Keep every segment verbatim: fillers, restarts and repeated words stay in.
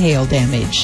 hail damage.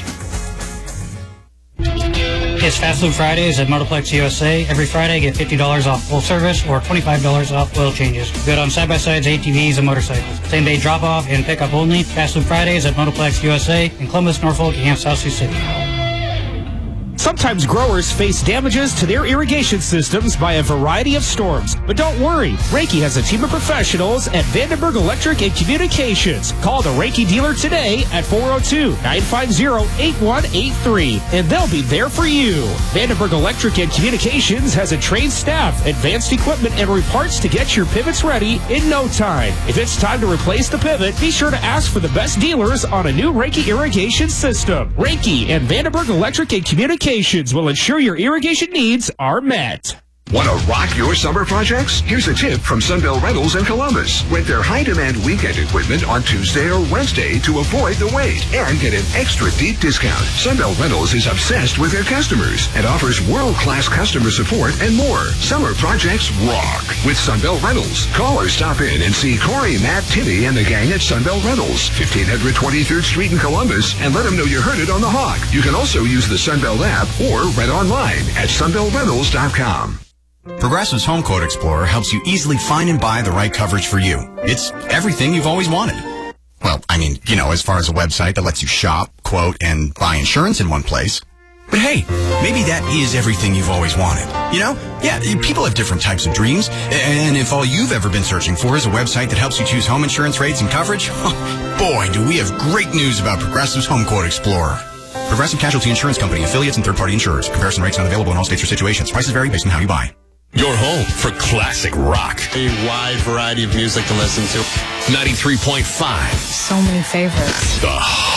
It's Fast Food Fridays at Motorplex U S A. Every Friday, get fifty dollars off full service or twenty-five dollars off oil changes. Good on side-by-sides, A T Vs, and motorcycles. Same-day drop-off and pick-up only. Fast Food Fridays at Motorplex U S A in Columbus, Norfolk, and South Sioux City. Sometimes growers face damages to their irrigation systems by a variety of storms. But don't worry, Reiki has a team of professionals at Vandenberg Electric and Communications. Call the Reiki dealer today at four oh two, nine five zero, eight one eight three, and they'll be there for you. Vandenberg Electric and Communications has a trained staff, advanced equipment, and reparts to get your pivots ready in no time. If it's time to replace the pivot, be sure to ask for the best dealers on a new Reiki irrigation system. Reiki and Vandenberg Electric and Communications will ensure your irrigation needs are met. Want to rock your summer projects? Here's a tip from Sunbelt Rentals in Columbus. Rent their high-demand weekend equipment on Tuesday or Wednesday to avoid the wait and get an extra deep discount. Sunbelt Rentals is obsessed with their customers and offers world-class customer support and more. Summer projects rock with Sunbelt Rentals. Call or stop in and see Corey, Matt, Timmy, and the gang at Sunbelt Rentals, fifteen hundred twenty-third Street in Columbus, and let them know you heard it on the Hawk. You can also use the Sunbelt app or rent online at sunbelt rentals dot com. Progressive's Home Quote Explorer helps you easily find and buy the right coverage for you. It's everything you've always wanted. Well, I mean, you know, as far as a website that lets you shop, quote, and buy insurance in one place. But hey, maybe that is everything you've always wanted. You know? Yeah, people have different types of dreams. And if all you've ever been searching for is a website that helps you choose home insurance rates and coverage, boy, do we have great news about Progressive's Home Quote Explorer. Progressive Casualty Insurance Company, affiliates, and third-party insurers. Comparison rates not available in all states or situations. Prices vary based on how you buy. Your home for classic rock. A wide variety of music to listen to. ninety-three point five. So many favorites. The